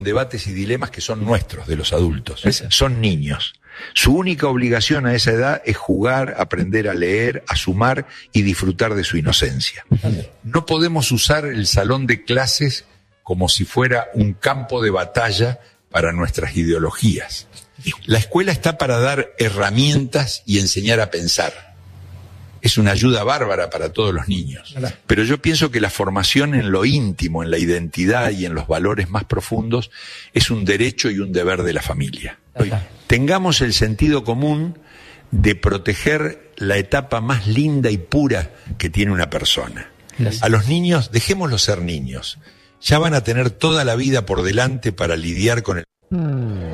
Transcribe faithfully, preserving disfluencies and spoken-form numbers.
debates y dilemas que son nuestros, de los adultos. Son niños. Su única obligación a esa edad es jugar, aprender a leer, a sumar y disfrutar de su inocencia. No podemos usar el salón de clases como si fuera un campo de batalla para nuestras ideologías. La escuela está para dar herramientas y enseñar a pensar. Es una ayuda bárbara para todos los niños. Pero yo pienso que la formación en lo íntimo, en la identidad y en los valores más profundos es un derecho y un deber de la familia. Tengamos el sentido común de proteger la etapa más linda y pura que tiene una persona. A los niños, dejémoslos ser niños. Ya van a tener toda la vida por delante para lidiar con el...